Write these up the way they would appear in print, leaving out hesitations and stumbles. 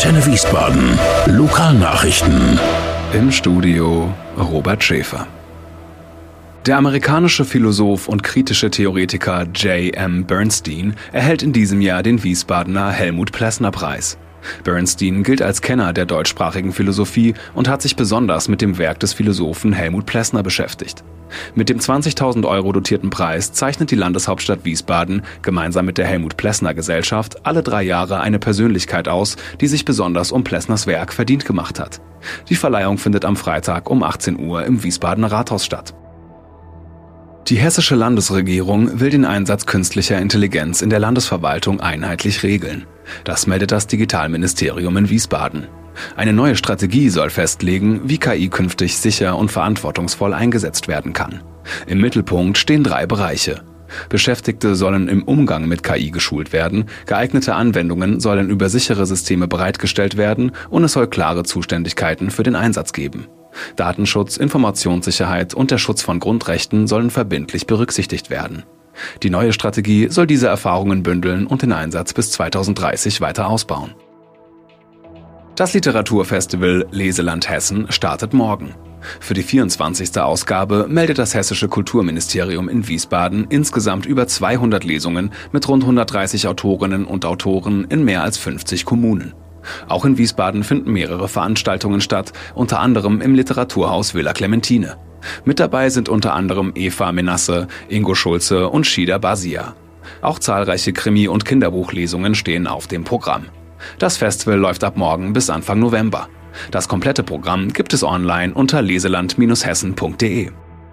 Antenne Wiesbaden. Lokalnachrichten. Im Studio Robert Schäfer. Der amerikanische Philosoph und kritische Theoretiker J.M. Bernstein erhält in diesem Jahr den Wiesbadener Helmut-Plessner-Preis. Bernstein gilt als Kenner der deutschsprachigen Philosophie und hat sich besonders mit dem Werk des Philosophen Helmut Plessner beschäftigt. Mit dem 20.000 € dotierten Preis zeichnet die Landeshauptstadt Wiesbaden gemeinsam mit der Helmut-Plessner-Gesellschaft alle 3 Jahre eine Persönlichkeit aus, die sich besonders um Plessners Werk verdient gemacht hat. Die Verleihung findet am Freitag um 18 Uhr im Wiesbadener Rathaus statt. Die hessische Landesregierung will den Einsatz künstlicher Intelligenz in der Landesverwaltung einheitlich regeln. Das meldet das Digitalministerium in Wiesbaden. Eine neue Strategie soll festlegen, wie KI künftig sicher und verantwortungsvoll eingesetzt werden kann. Im Mittelpunkt stehen 3 Bereiche. Beschäftigte sollen im Umgang mit KI geschult werden, geeignete Anwendungen sollen über sichere Systeme bereitgestellt werden und es soll klare Zuständigkeiten für den Einsatz geben. Datenschutz, Informationssicherheit und der Schutz von Grundrechten sollen verbindlich berücksichtigt werden. Die neue Strategie soll diese Erfahrungen bündeln und den Einsatz bis 2030 weiter ausbauen. Das Literaturfestival Leseland Hessen startet morgen. Für die 24. Ausgabe meldet das Hessische Kulturministerium in Wiesbaden insgesamt über 200 Lesungen mit rund 130 Autorinnen und Autoren in mehr als 50 Kommunen. Auch in Wiesbaden finden mehrere Veranstaltungen statt, unter anderem im Literaturhaus Villa Clementine. Mit dabei sind unter anderem Eva Menasse, Ingo Schulze und Shida Basia. Auch zahlreiche Krimi- und Kinderbuchlesungen stehen auf dem Programm. Das Festival läuft ab morgen bis Anfang November. Das komplette Programm gibt es online unter leseland-hessen.de.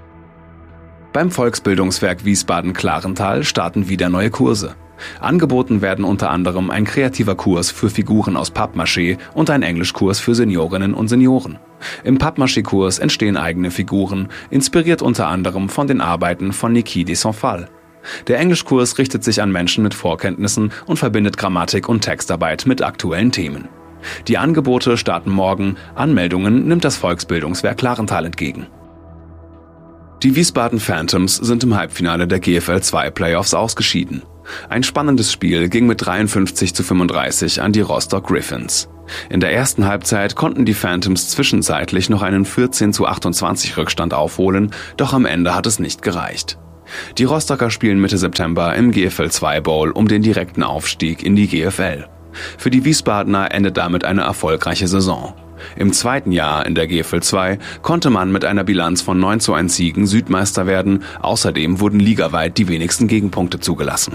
Beim Volksbildungswerk Wiesbaden-Klarental starten wieder neue Kurse. Angeboten werden unter anderem ein kreativer Kurs für Figuren aus Pappmaché und ein Englischkurs für Seniorinnen und Senioren. Im Pappmaché-Kurs entstehen eigene Figuren, inspiriert unter anderem von den Arbeiten von Niki de Saint-Phal. Der Englischkurs richtet sich an Menschen mit Vorkenntnissen und verbindet Grammatik und Textarbeit mit aktuellen Themen. Die Angebote starten morgen, Anmeldungen nimmt das Volksbildungswerk Klarental entgegen. Die Wiesbaden Phantoms sind im Halbfinale der GFL 2 Playoffs ausgeschieden. Ein spannendes Spiel ging mit 53:35 an die Rostock Griffins. In der ersten Halbzeit konnten die Phantoms zwischenzeitlich noch einen 14:28 Rückstand aufholen, doch am Ende hat es nicht gereicht. Die Rostocker spielen Mitte September im GFL 2 Bowl um den direkten Aufstieg in die GFL. Für die Wiesbadener endet damit eine erfolgreiche Saison. Im zweiten Jahr in der GFL 2 konnte man mit einer Bilanz von 9:1 Siegen Südmeister werden. Außerdem wurden ligaweit die wenigsten Gegenpunkte zugelassen.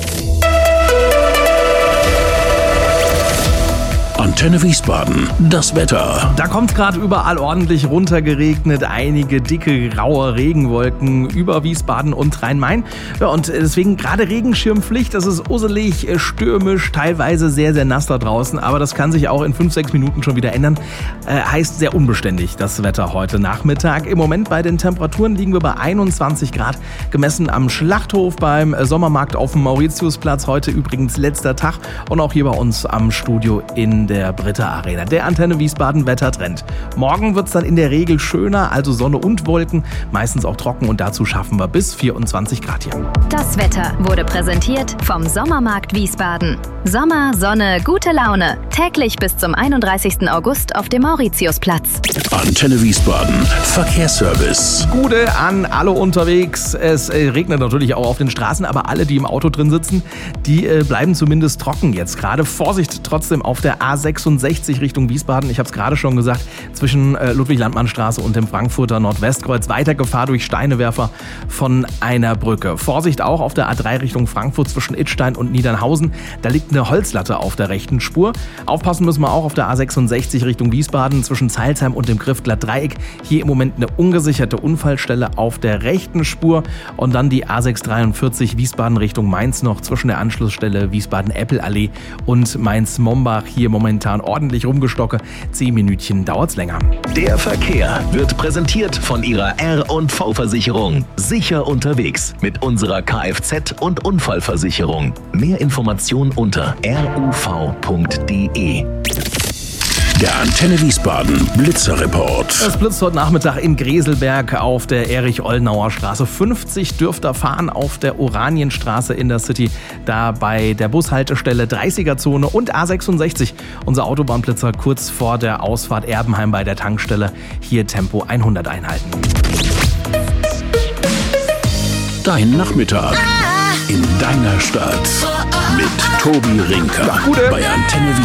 Antenne Wiesbaden, das Wetter. Da kommt gerade überall ordentlich runtergeregnet, einige dicke graue Regenwolken über Wiesbaden und Rhein-Main. Ja, und deswegen gerade Regenschirmpflicht, das ist usselig, stürmisch, teilweise sehr, sehr nass da draußen. Aber das kann sich auch in 5-6 Minuten schon wieder ändern. Heißt sehr unbeständig das Wetter heute Nachmittag. Im Moment bei den Temperaturen liegen wir bei 21 Grad, gemessen am Schlachthof beim Sommermarkt auf dem Mauritiusplatz. Heute übrigens letzter Tag und auch hier bei uns am Studio in der Britta Arena. Der Antenne Wiesbaden Wettertrend. Morgen wird es dann in der Regel schöner, also Sonne und Wolken, meistens auch trocken und dazu schaffen wir bis 24 Grad hier. Das Wetter wurde präsentiert vom Sommermarkt Wiesbaden. Sommer, Sonne, gute Laune. Täglich bis zum 31. August auf dem Mauritiusplatz. Antenne Wiesbaden, Verkehrsservice. Gute an alle unterwegs. Es regnet natürlich auch auf den Straßen, aber alle, die im Auto drin sitzen, die bleiben zumindest trocken jetzt gerade. Vorsicht trotzdem auf der A66 Richtung Wiesbaden. Ich habe es gerade schon gesagt, zwischen Ludwig-Landmann-Straße und dem Frankfurter Nordwestkreuz. Weiter Gefahr durch Steinewerfer von einer Brücke. Vorsicht auch auf der A3 Richtung Frankfurt zwischen Idstein und Niedernhausen. Da liegt eine Holzlatte auf der rechten Spur. Aufpassen müssen wir auch auf der A66 Richtung Wiesbaden zwischen Zeilsheim und dem Griffler Dreieck. Hier im Moment eine ungesicherte Unfallstelle auf der rechten Spur. Und dann die A643 Wiesbaden Richtung Mainz noch zwischen der Anschlussstelle Wiesbaden-Eppel-Allee und Mainz-Mombach. Hier momentan ordentlich rumgestocke. 10 Minütchen dauert's länger. Der Verkehr wird präsentiert von Ihrer R&V-Versicherung. Sicher unterwegs mit unserer Kfz- und Unfallversicherung. Mehr Informationen unter ruv.de. Der Antenne Wiesbaden Blitzerreport. Es blitzt heute Nachmittag in Greselberg auf der Erich-Ollenauer Straße. 50 dürft ihr fahren auf der Oranienstraße in der City. Da bei der Bushaltestelle 30er-Zone und A66. Unser Autobahnblitzer kurz vor der Ausfahrt Erbenheim bei der Tankstelle. Hier Tempo 100 einhalten. Dein Nachmittag in deiner Stadt mit Tobi Rinker bei Antenne Wiesbaden.